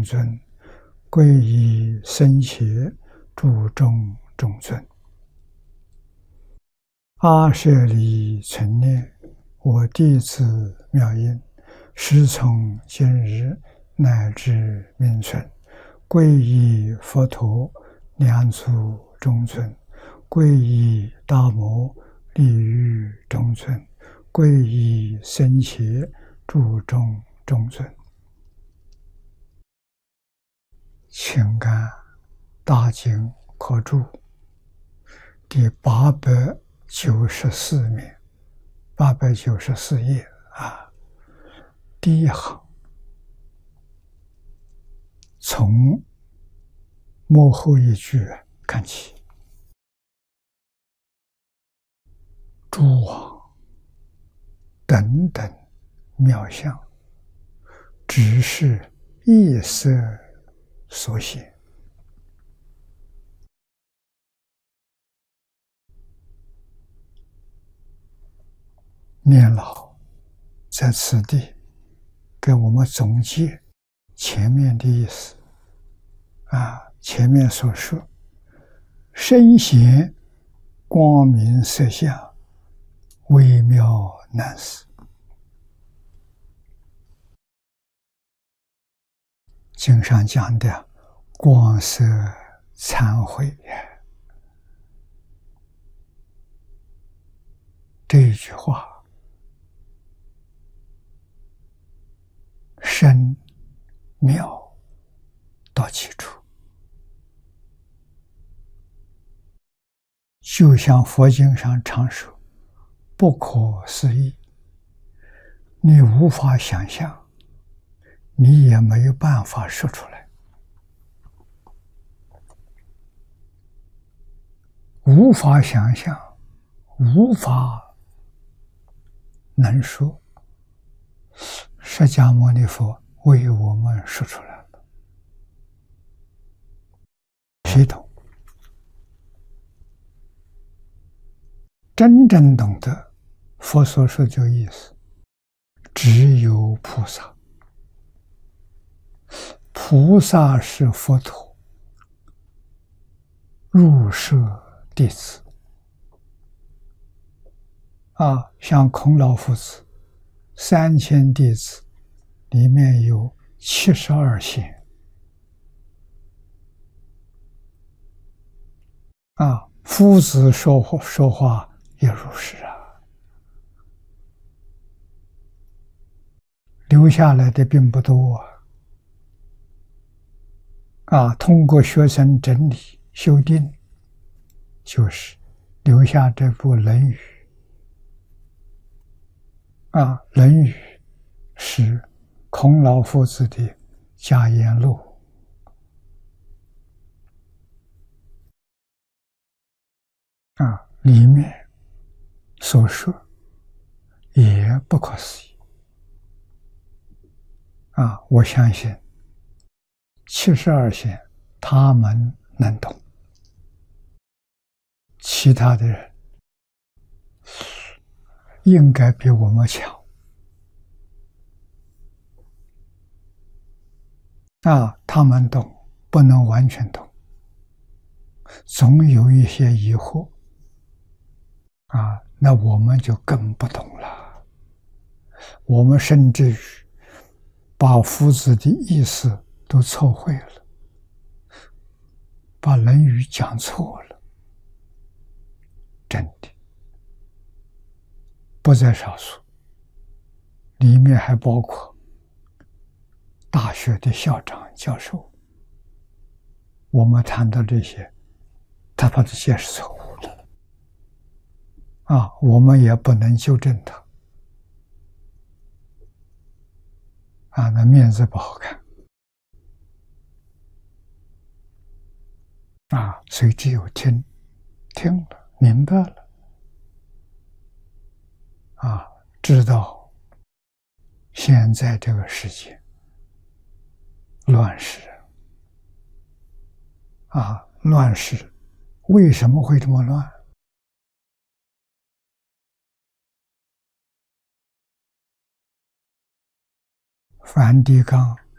中尊，皈依僧伽注中中尊。阿舍利存念，我弟子妙音，时从今日乃至命存，皈依佛陀两足中尊，皈依大摩利欲中尊，皈依僧伽注中中尊。请看大经科注第894面，894页第一行，从末后一句看起。诸王等等妙相，只是意色所显。念老在此地给我们总结前面的意思前面所说身显光明色相，微妙难思。经上讲的光色参会，这一句话深妙到其处，就像佛经上常说，不可思议，你无法想象，你也没有办法说出来。无法想象，无法能说，释迦牟尼佛为我们说出来了。谁懂？真正懂得佛所说这意思，只有菩萨。菩萨是佛陀入舍弟子像孔老夫子3000弟子里面有72贤夫子说话也如是留下来的并不多通过学生整理修订，就是留下这部《论语》《论语》是孔老夫子的家言录里面所说也不可思议我相信72贤他们能懂，其他的人应该比我们强他们懂，不能完全懂，总有一些疑惑那我们就更不懂了。我们甚至于把夫子的意思都错会了，把《论语》讲错了，真的不在少数，里面还包括大学的校长、教授。我们谈到这些，他把它解释错误了我们也不能纠正他那面子不好看所以只有听了明白了知道现在这个世界乱世乱世为什么会这么乱？梵蒂冈